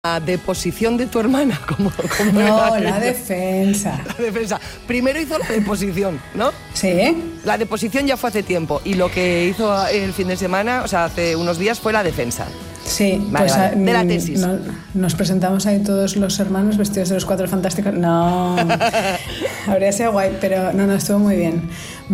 La deposición de tu hermana, como no, la defensa. La defensa. Primero hizo la deposición, ¿no? Sí. La deposición ya fue hace tiempo y lo que hizo el fin de semana, o sea, hace unos días, fue la defensa. Sí, vale, pues vale. De la tesis. Nos presentamos ahí todos los hermanos vestidos de los Cuatro Fantásticos. No, habría sido guay, pero no, estuvo muy bien.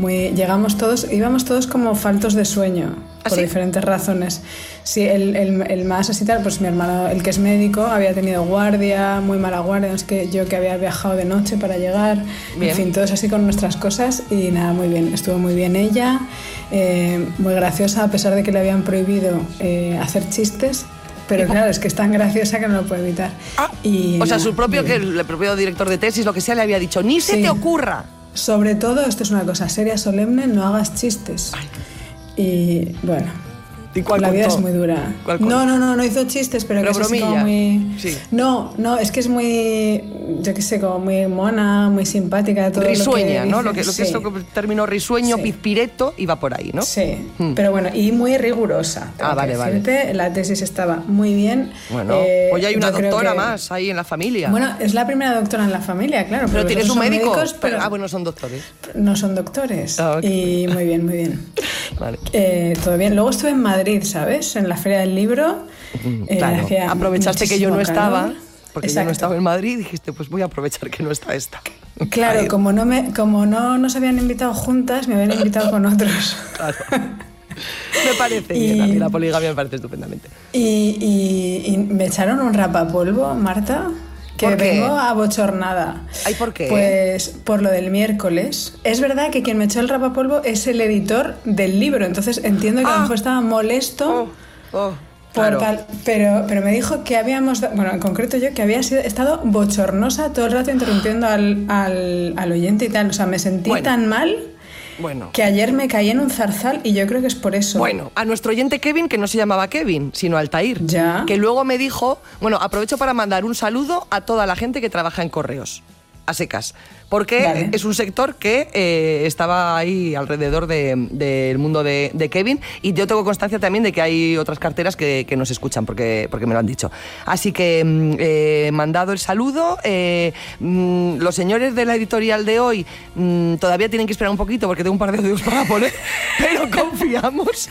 Íbamos todos como faltos de sueño, por ¿sí? diferentes razones. Sí, el más así tal, pues mi hermano, el que es médico, había tenido guardia, muy mala guardia, es que yo que había viajado de noche para llegar, bien. En fin, todos así con nuestras cosas y nada, muy bien, estuvo muy bien ella, muy graciosa a pesar de que le habían prohibido hacer chistes. Pero claro, es que es tan graciosa que no lo puede evitar. O sea, el propio director de tesis, lo que sea, le había dicho, ni se te ocurra. Sobre todo, esto es una cosa seria, solemne, no hagas chistes. Ay. Y bueno, ¿y cuál la contó? Vida es muy dura. No hizo chistes, pero que es como muy... Sí. No, es que es muy, yo qué sé, como muy mona, muy simpática. Todo risueña, lo que ¿no? Lo que sí. es el término risueño, sí. Pizpireto, iba por ahí, ¿no? Sí, pero bueno, y muy rigurosa. Vale. La tesis estaba muy bien. Bueno, pues ya hay una doctora más ahí en la familia. Bueno, es la primera doctora en la familia, claro. Pero tienes un médico. Médicos, pero bueno, son doctores. No son doctores. Okay. Y muy bien. Vale. Todo bien. Luego estuve en Madrid, ¿sabes? En la Feria del Libro. Claro. Aprovechaste que yo no estaba, calor. porque yo no estaba en Madrid, y dijiste, pues voy a aprovechar que no está esta. Claro, como no nos habían invitado juntas, me habían invitado con otros. Claro. Me parece bien, a mí la poligamia me parece estupendamente. Y me echaron un rapapolvo, Marta, que vengo abochornada. ¿Ay, por qué? Pues por lo del miércoles. Es verdad que quien me echó el rapapolvo es el editor del libro, entonces entiendo que a lo mejor estaba molesto. Claro. Pero me dijo que en concreto yo, que había estado bochornosa todo el rato interrumpiendo al oyente y tal. O sea, me sentí tan mal que ayer me caí en un zarzal y yo creo que es por eso. Bueno, a nuestro oyente Kevin, que no se llamaba Kevin, sino Altair, que luego me dijo, aprovecho para mandar un saludo a toda la gente que trabaja en correos, a secas, porque es un sector que estaba ahí alrededor del mundo de Kevin, y yo tengo constancia también de que hay otras carteras que nos escuchan porque me lo han dicho. Así que mandado el saludo, los señores de la editorial de hoy todavía tienen que esperar un poquito porque tengo un par de audios para poner, pero confiamos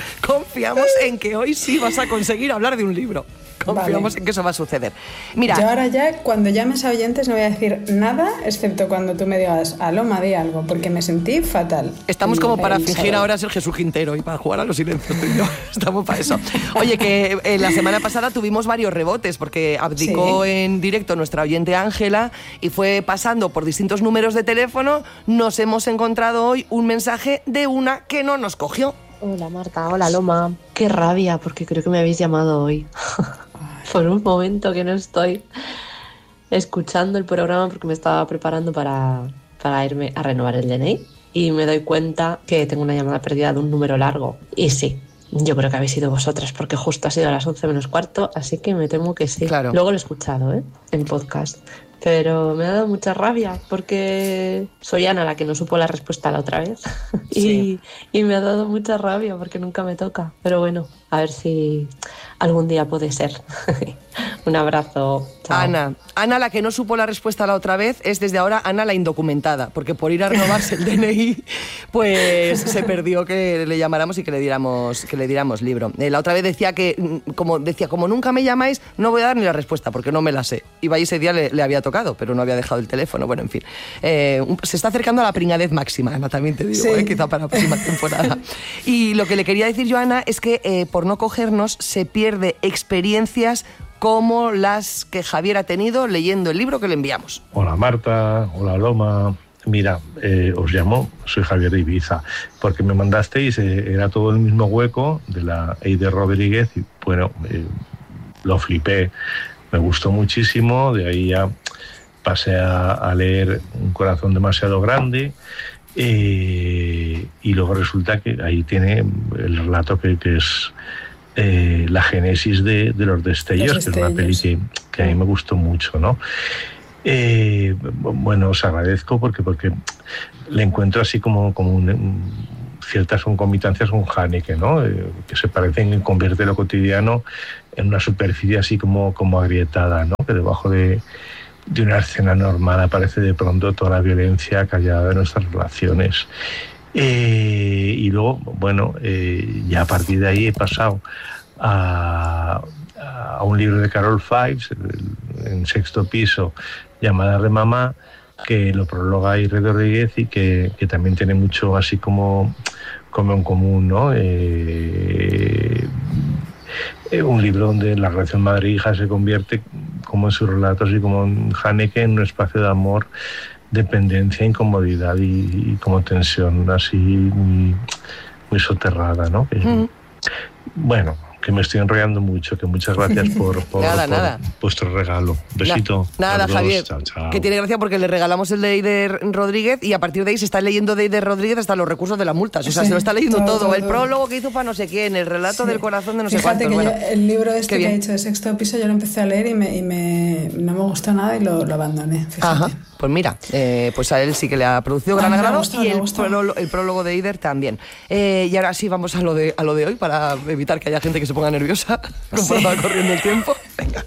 en que hoy sí vas a conseguir hablar de un libro. Confiamos en que eso va a suceder. Mira, yo ahora ya, cuando llames a oyentes, no voy a decir nada, excepto cuando tú me digas, Aloma, di algo, porque me sentí fatal. Estamos como para fingir ahora ser Jesús Quintero y para jugar a los silencios. Estamos para eso. Oye, que la semana pasada tuvimos varios rebotes, porque abdicó en directo nuestra oyente Ángela y fue pasando por distintos números de teléfono. Nos hemos encontrado hoy un mensaje de una que no nos cogió. Hola Marta, hola Loma. Qué rabia, porque creo que me habéis llamado hoy. Por un momento que no estoy escuchando el programa porque me estaba preparando para irme a renovar el DNI y me doy cuenta que tengo una llamada perdida de un número largo. Y sí, yo creo que habéis sido vosotras porque justo ha sido a las 11 menos cuarto, así que me temo que sí. Claro. Luego lo he escuchado, en podcast. Pero me ha dado mucha rabia porque soy Ana la que no supo la respuesta la otra vez. Sí. y me ha dado mucha rabia porque nunca me toca. Pero bueno, a ver si algún día puede ser. Un abrazo. Chao. Ana, la que no supo la respuesta la otra vez, es desde ahora Ana la indocumentada, porque por ir a renovarse el DNI, pues se perdió que le llamáramos y que le diéramos libro. La otra vez decía como nunca me llamáis, no voy a dar ni la respuesta, porque no me la sé. Y vaya, ese día le había tocado, pero no había dejado el teléfono. Bueno, en fin. Se está acercando a la pringadez máxima, Ana, también te digo, quizá para la próxima temporada. Y lo que le quería decir yo, Ana, es que por no cogernos se pierde experiencias como las que Javier ha tenido leyendo el libro que le enviamos. Hola Marta, hola Loma. Mira, os llamo, soy Javier de Ibiza, porque me mandasteis, era todo el mismo hueco de la Eider Rodríguez y bueno, lo flipé, me gustó muchísimo, de ahí ya pasé a leer Un corazón demasiado grande y luego resulta que ahí tiene el relato que es la génesis de Los Destellos, que es una peli que a mí me gustó mucho, ¿no? Bueno, os agradezco porque le encuentro así como ciertas concomitancias con Haneke, ¿no? Que se parecen y convierte lo cotidiano en una superficie así como agrietada, ¿no? Que debajo de una escena normal aparece de pronto toda la violencia callada de nuestras relaciones. Y luego, bueno, ya a partir de ahí he pasado a un libro de Carol Fives, en Sexto Piso, Llamadas de Mamá, que lo prologa Iris Rodríguez y que también tiene mucho así como en común, ¿no? Un libro donde la relación madre-hija se convierte, como en sus relatos y como en Haneke, en un espacio de amor, dependencia, incomodidad y como tensión así muy soterrada, ¿no? Bueno, que me estoy enrollando mucho, que muchas gracias por nada. vuestro regalo. Besito. Nada, Javier, chao. que tiene gracia porque le regalamos el de Eider Rodríguez y a partir de ahí se está leyendo de Eider Rodríguez hasta los recursos de las multas. O sea, se lo está leyendo todo. El prólogo que hizo para no sé quién, el relato del corazón de no sé cuántos. Fíjate que el libro que he hecho de Sexto Piso yo lo empecé a leer y no me gustó nada y lo abandoné. Fíjate. Ajá. Pues mira, pues a él sí que le ha producido gran agrado y el prólogo de Eider también. Y ahora sí vamos a lo de hoy para evitar que haya gente que se ponga nerviosa conforme va corriendo el tiempo. Venga.